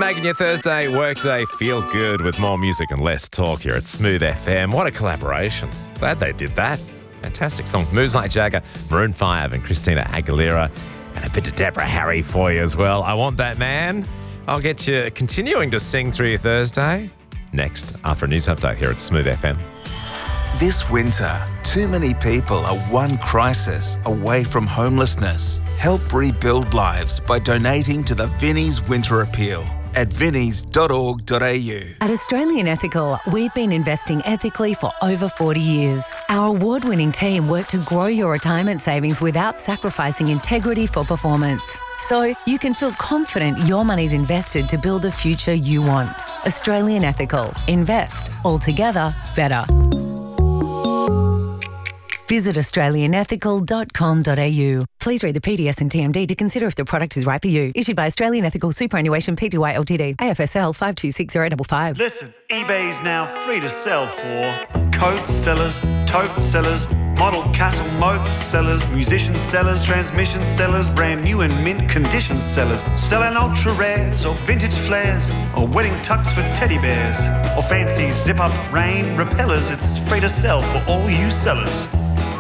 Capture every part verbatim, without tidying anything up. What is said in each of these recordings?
making your Thursday workday feel good with more music and less talk here at Smooth F M. What a collaboration. Glad they did that. Fantastic song. Moves Like Jagger, Maroon five and Christina Aguilera. And a bit of Deborah Harry for you as well. I Want That Man. I'll get you continuing to sing through your Thursday. Next, after a news update here at Smooth F M. This winter, too many people are one crisis away from homelessness. Help rebuild lives by donating to the Vinnie's Winter Appeal at vinnies dot org dot a u. At Australian Ethical, we've been investing ethically for over forty years. Our award-winning team work to grow your retirement savings without sacrificing integrity for performance. So you can feel confident your money's invested to build the future you want. Australian Ethical. Invest. Altogether better. Visit australian ethical dot com dot a u. Please read the P D S and T M D to consider if the product is right for you. Issued by Australian Ethical Superannuation Pty Ltd. A F S L five two six zero five five. Listen, eBay's now free to sell for coat sellers, tote sellers, model castle moat sellers, musician sellers, transmission sellers, brand new and mint condition sellers, selling ultra rares or vintage flares or wedding tux for teddy bears or fancy zip-up rain repellers. It's free to sell for all you sellers.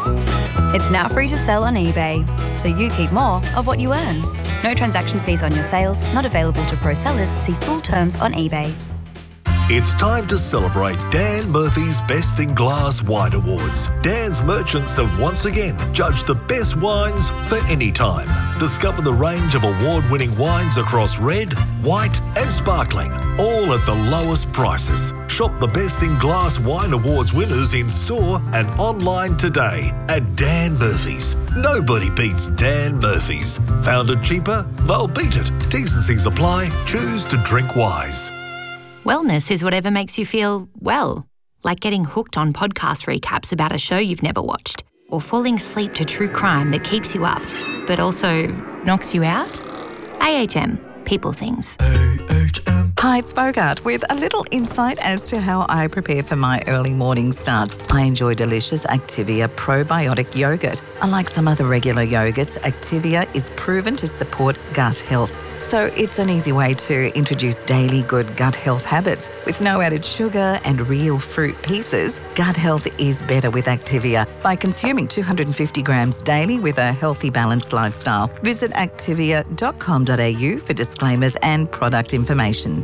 It's now free to sell on eBay, so you keep more of what you earn. No transaction fees on your sales, not available to pro sellers. See full terms on eBay. It's time to celebrate Dan Murphy's Best in Glass Wine Awards. Dan's merchants have once again judged the best wines for any time. Discover the range of award-winning wines across red, white and sparkling, all at the lowest prices. Shop the Best in Glass Wine Awards winners in store and online today at Dan Murphy's. Nobody beats Dan Murphy's. Found it cheaper? They'll beat it. T's and C's apply. Choose to drink wise. Wellness is whatever makes you feel well, like getting hooked on podcast recaps about a show you've never watched, or falling asleep to true crime that keeps you up, but also knocks you out. A H M, people things. A H M. Hi, it's Bogart with a little insight as to how I prepare for my early morning starts. I enjoy delicious Activia probiotic yogurt. Unlike some other regular yogurts, Activia is proven to support gut health. So it's an easy way to introduce daily good gut health habits. With no added sugar and real fruit pieces, gut health is better with Activia by consuming two hundred fifty grams daily with a healthy, balanced lifestyle. Visit activia dot com dot a u for disclaimers and product information.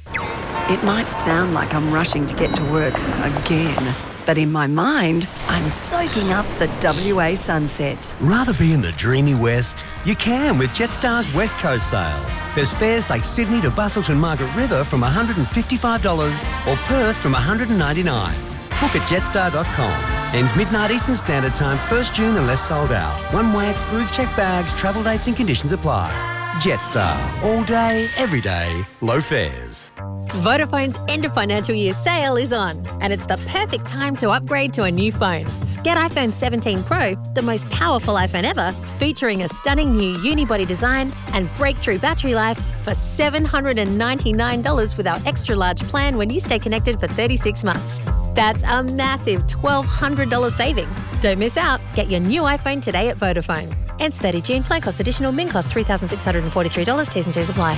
It might sound like I'm rushing to get to work again, but in my mind, I'm soaking up the W A sunset. Rather be in the dreamy West? You can with Jetstar's West Coast sale. There's fares like Sydney to Busselton Margaret River from one hundred fifty-five dollars or Perth from one hundred ninety-nine dollars. Book at jetstar dot com. Ends midnight Eastern Standard Time, first June unless sold out. One way excludes checked bags, travel dates and conditions apply. Jetstar. All day, every day, low fares. Vodafone's end of financial year sale is on, and it's the perfect time to upgrade to a new phone. Get iPhone seventeen Pro, the most powerful iPhone ever, featuring a stunning new unibody design and breakthrough battery life for seven hundred ninety-nine dollars with our extra large plan when you stay connected for thirty-six months. That's a massive twelve hundred dollars saving. Don't miss out. Get your new iPhone today at Vodafone. Ends thirty June. Plan cost additional. Min cost three thousand six hundred forty-three dollars. T's and C's apply.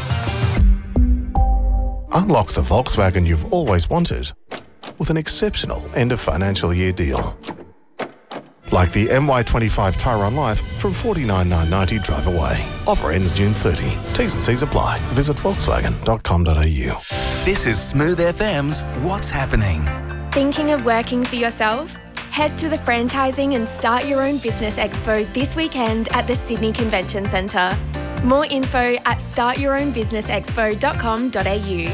Unlock the Volkswagen you've always wanted with an exceptional end of financial year deal. Like the M Y twenty-five Tyrone Life from forty-nine thousand nine hundred ninety drive away. Offer ends June thirtieth. T's and C's apply. Visit volkswagen dot com dot a u. This is Smooth F M's What's Happening. Thinking of working for yourself? Head to the Franchising and Start Your Own Business Expo this weekend at the Sydney Convention Centre. More info at start your own business expo dot com dot a u.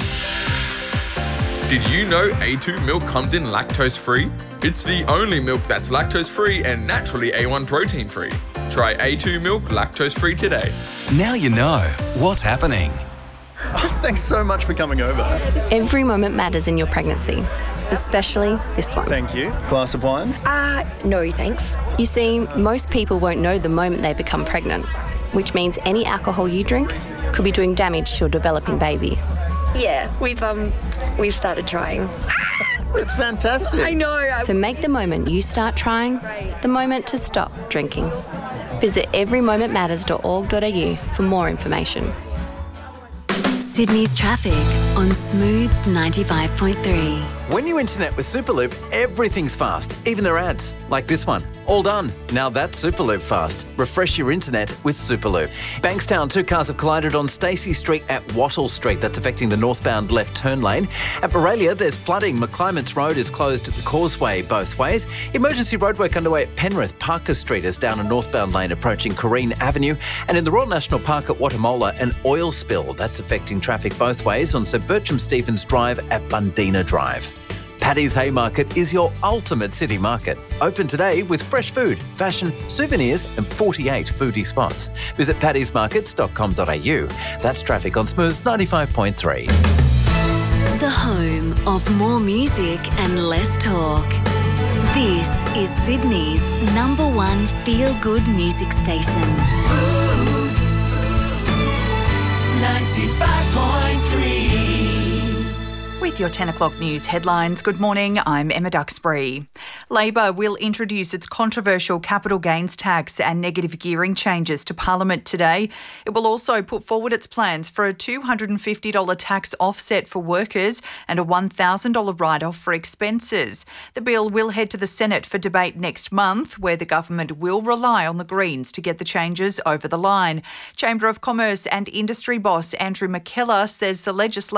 Did you know A two milk comes in lactose-free? It's the only milk that's lactose-free and naturally A one protein-free. Try A two milk lactose-free today. Now you know what's happening. Oh, thanks so much for coming over. Every moment matters in your pregnancy, especially this one. Thank you. Glass of wine? Uh, no thanks. You see, most people won't know the moment they become pregnant, which means any alcohol you drink could be doing damage to your developing baby. Yeah, we've um, we've started trying. It's fantastic. I know. So make the moment you start trying the moment to stop drinking. Visit every moment matters dot org dot a u for more information. Sydney's traffic on Smooth ninety-five point three. When you internet with Superloop, everything's fast, even their ads, like this one. All done. Now that's Superloop fast. Refresh your internet with Superloop. Bankstown, two cars have collided on Stacey Street at Wattle Street. That's affecting the northbound left turn lane. At Moralia, there's flooding. McClymonds Road is closed at the causeway both ways. Emergency roadwork underway at Penrith. Parker Street is down a northbound lane approaching Corrine Avenue. And in the Royal National Park at Watamola, an oil spill. That's affecting traffic both ways on Sir Bertram Stevens Drive at Bundina Drive. Paddy's Haymarket is your ultimate city market. Open today with fresh food, fashion, souvenirs and forty-eight foodie spots. Visit paddys markets dot com dot a u. That's traffic on Smooth ninety-five point three. The home of more music and less talk. This is Sydney's number one feel-good music station. Smooth ninety-five point three. With your ten o'clock news headlines, good morning, I'm Emma Duxbury. Labor will introduce its controversial capital gains tax and negative gearing changes to Parliament today. It will also put forward its plans for a two hundred fifty dollars tax offset for workers and a one thousand dollars write-off for expenses. The bill will head to the Senate for debate next month, where the government will rely on the Greens to get the changes over the line. Chamber of Commerce and Industry boss Andrew McKellar says the legislation